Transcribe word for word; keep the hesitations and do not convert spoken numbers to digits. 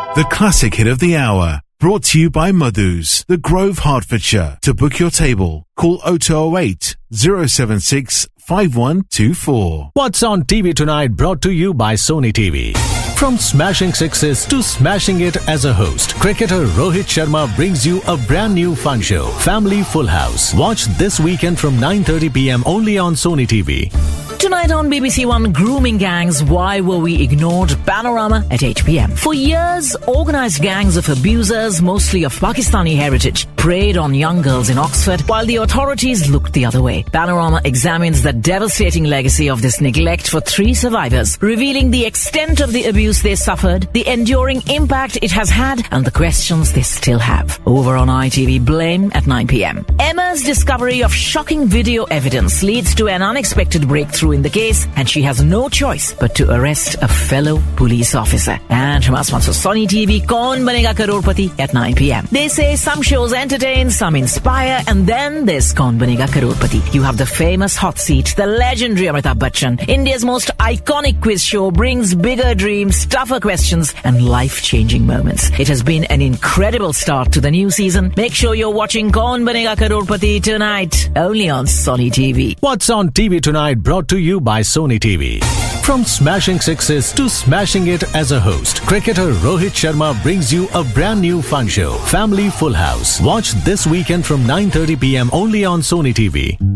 The classic hit of the hour. Brought to you by Madhu's, The Grove, Hertfordshire. To book your table, call oh two oh eight, oh seven six, five one two four. What's on T V tonight brought to you by Sony T V. From smashing sixes to smashing it as a host, cricketer Rohit Sharma brings you a brand new fun show, Family Full House. Watch this weekend from nine thirty p.m. only on Sony T V. Tonight on B B C One, grooming gangs, why were we ignored? Panorama at eight p.m. For years, organised gangs of abusers, mostly of Pakistani heritage, preyed on young girls in Oxford while the authorities looked the other way. Panorama examines the devastating legacy of this neglect for three survivors, revealing the extent of the abuse they suffered, the enduring impact it has had, and the questions they still have. Over on I T V, Blame at nine p.m. Emma's discovery of shocking video evidence leads to an unexpected breakthrough in the case, and she has no choice but to arrest a fellow police officer. And from us once on Sony T V, Kaun Banega Crorepati at nine p.m. They say some shows entertain, some inspire, and then there's Kaun Banega Crorepati. You have the famous hot seat, the legendary Amitabh Bachchan. India's most iconic quiz show brings bigger dreams, tougher questions, and life-changing moments. It has been an incredible start to the new season. Make sure you're watching Kaun Banega Crorepati tonight, only on Sony T V. What's on T V tonight brought to you by Sony T V. From smashing sixes to smashing it as a host, cricketer Rohit Sharma brings you a brand new fun show, Family Full House. Watch this weekend from nine thirty p.m. only on Sony T V.